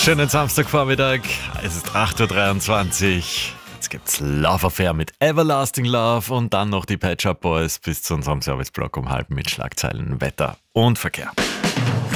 Schönen Samstagvormittag, es ist 8.23 Uhr. Jetzt gibt's Love Affair mit Everlasting Love und dann noch die Pet Shop Boys bis zu unserem Serviceblock um halb mit Schlagzeilen, Wetter und Verkehr.